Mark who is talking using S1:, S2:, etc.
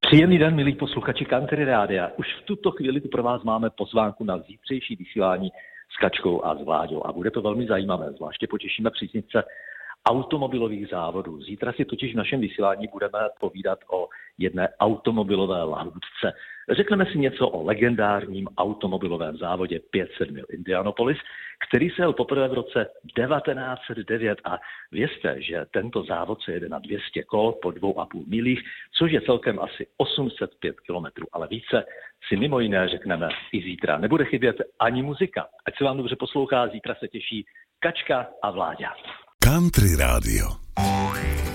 S1: Příjemný den, milí posluchači Country Rádia. Už v tuto chvíli tu pro vás máme pozvánku na zítřejší vysílání s Kačkou a s Vláďou. A bude to velmi zajímavé, zvláště potěšíme příznivce automobilových závodů. Zítra si totiž v našem vysílání budeme povídat o jedné automobilové lahůdce. Řekneme si něco o legendárním automobilovém závodě 500 mil Indianapolis, který se jel poprvé v roce 1909 a vězte, že tento závod se jede na 200 kol po 2,5 milích, což je celkem asi 805 kilometrů, ale více si mimo jiné řekneme i zítra. Nebude chybět ani muzika. Ať se vám dobře poslouchá, zítra se těší Kačka a Vláďa.
S2: Country Rádio.